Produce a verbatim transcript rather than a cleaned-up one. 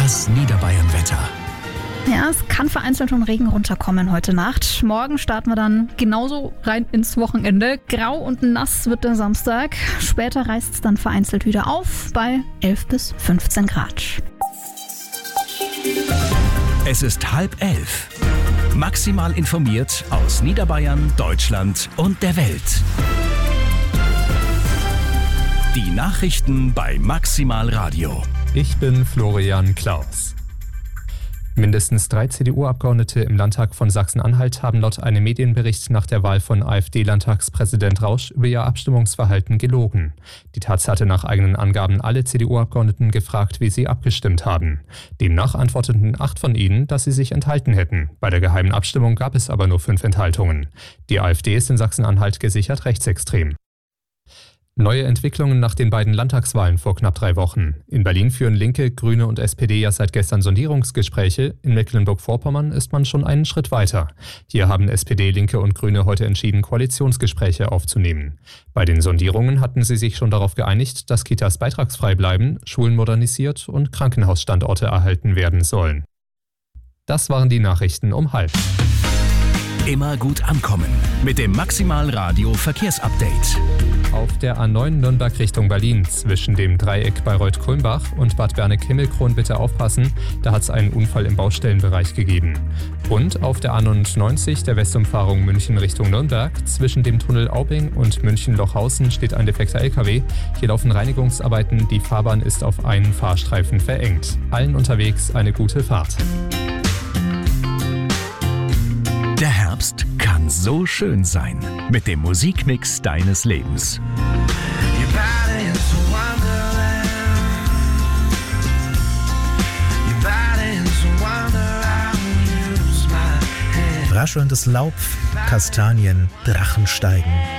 Das Niederbayern-Wetter. Ja, es kann vereinzelt schon Regen runterkommen heute Nacht. Morgen starten wir dann genauso rein ins Wochenende. Grau und nass wird der Samstag. Später reißt es dann vereinzelt wieder auf bei elf bis fünfzehn Grad. Es ist halb elf. Maximal informiert aus Niederbayern, Deutschland und der Welt. Die Nachrichten bei Maximal Radio. Ich bin Florian Klaus. Mindestens drei C D U-Abgeordnete im Landtag von Sachsen-Anhalt haben laut einem Medienbericht nach der Wahl von AfD-Landtagspräsident Rausch über ihr Abstimmungsverhalten gelogen. Die Taz hatte nach eigenen Angaben alle C D U-Abgeordneten gefragt, wie sie abgestimmt haben. Demnach antworteten acht von ihnen, dass sie sich enthalten hätten. Bei der geheimen Abstimmung gab es aber nur fünf Enthaltungen. Die AfD ist in Sachsen-Anhalt gesichert rechtsextrem. Neue Entwicklungen nach den beiden Landtagswahlen vor knapp drei Wochen. In Berlin führen Linke, Grüne und S P D ja seit gestern Sondierungsgespräche. In Mecklenburg-Vorpommern ist man schon einen Schritt weiter. Hier haben S P D, Linke und Grüne heute entschieden, Koalitionsgespräche aufzunehmen. Bei den Sondierungen hatten sie sich schon darauf geeinigt, dass Kitas beitragsfrei bleiben, Schulen modernisiert und Krankenhausstandorte erhalten werden sollen. Das waren die Nachrichten um halb. Immer gut ankommen mit dem Maximal Radio Verkehrsupdate. Auf der A neun Nürnberg Richtung Berlin zwischen dem Dreieck Bayreuth-Kulmbach und Bad Berneck-Himmelkron bitte aufpassen, da hat es einen Unfall im Baustellenbereich gegeben. Und auf der A neunundneunzig der Westumfahrung München Richtung Nürnberg zwischen dem Tunnel Aubing und München-Lochhausen steht ein defekter L K W. Hier laufen Reinigungsarbeiten, die Fahrbahn ist auf einen Fahrstreifen verengt. Allen unterwegs eine gute Fahrt. Der Herbst kann so schön sein mit dem Musikmix deines Lebens. Raschelndes Laub, Kastanien, Drachen steigen.